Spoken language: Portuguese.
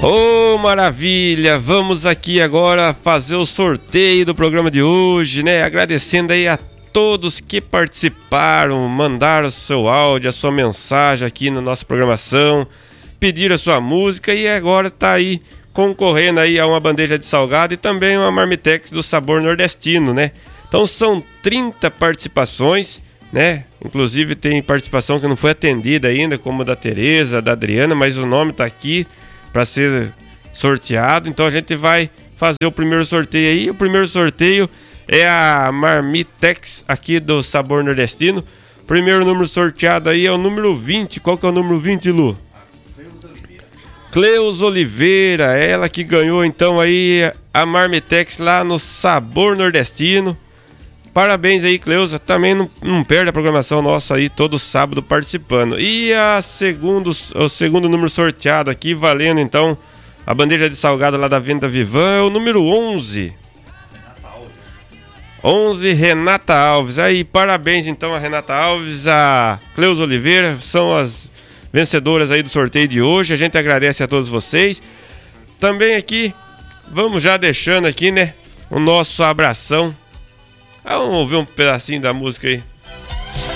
Ô, maravilha! Vamos aqui agora fazer o sorteio do programa de hoje, né? Agradecendo aí a todos que participaram, mandaram o seu áudio, a sua mensagem aqui na nossa programação, pediram a sua música e agora tá aí concorrendo aí a uma bandeja de salgado e também uma Marmitex do sabor nordestino, né? Então são 30 participações, né? Inclusive tem participação que não foi atendida ainda, como a da Tereza, da Adriana, mas o nome tá aqui para ser sorteado. Então a gente vai fazer o primeiro sorteio aí. O primeiro sorteio é a Marmitex aqui do sabor nordestino. Primeiro número sorteado aí é o número 20. Qual que é o número 20, Lu? Cleus Oliveira, ela que ganhou então aí a Marmitex lá no sabor nordestino. Parabéns aí, Cleusa. Também não perde a programação nossa aí todo sábado participando. E o segundo número sorteado aqui, valendo então a bandeja de salgado lá da Venda Vivan, é o número 11. Renata Alves. 11, Renata Alves. Aí, parabéns então a Renata Alves, a Cleusa Oliveira, são as vencedoras aí do sorteio de hoje. A gente agradece a todos vocês. Também aqui, vamos já deixando aqui, né, o nosso abração. Vamos ouvir um pedacinho da música aí.